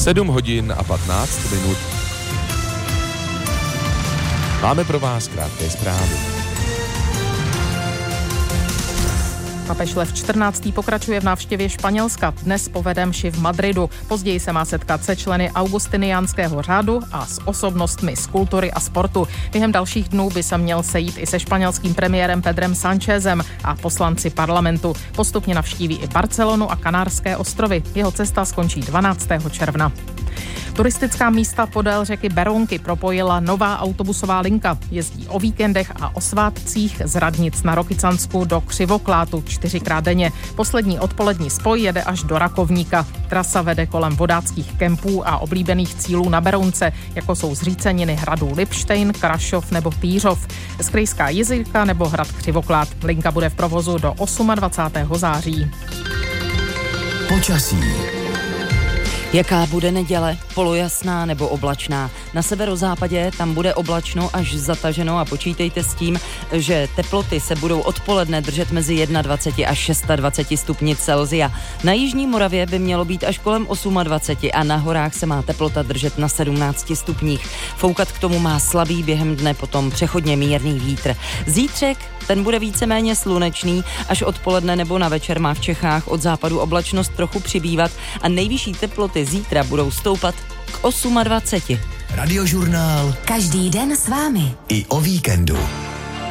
7 hodin a 15 minut. Máme pro vás krátké zprávy. Papež Lev XIV. Pokračuje v návštěvě Španělska. Dnes povede mši v Madridu. Později se má setkat se členy augustiniánského řádu a s osobnostmi z kultury a sportu. Během dalších dnů by se měl sejít i se španělským premiérem Pedrem Sánchezem a poslanci parlamentu. Postupně navštíví i Barcelonu a Kanárské ostrovy. Jeho cesta skončí 12. června. Turistická místa podél řeky Berounky propojila nová autobusová linka. Jezdí o víkendech a o svátcích z radnic na Rokycansku do Křivoklátu 4krát denně. Poslední odpolední spoj jede až do Rakovníka. Trasa vede kolem vodáckých kempů a oblíbených cílů na Berounce, jako jsou zříceniny hradů Lipštejn, Krašov nebo Týřov, Skrejská Jizilka nebo hrad Křivoklát. Linka bude v provozu do 28. září. Počasí. Jaká bude neděle? Polojasná nebo oblačná? Na severozápadě tam bude oblačno až zataženo a počítejte s tím, že teploty se budou odpoledne držet mezi 21 až 26 stupni Celsia. Na jižní Moravě by mělo být až kolem 28 a na horách se má teplota držet na 17 stupních. Foukat k tomu má slabý, během dne potom přechodně mírný vítr. Zítřek, ten bude víceméně slunečný, až odpoledne nebo na večer má v Čechách od západu oblačnost trochu přibývat a nejvyšší teploty zítra budou stoupat k 28. Radiožurnál. Každý den s vámi. I o víkendu.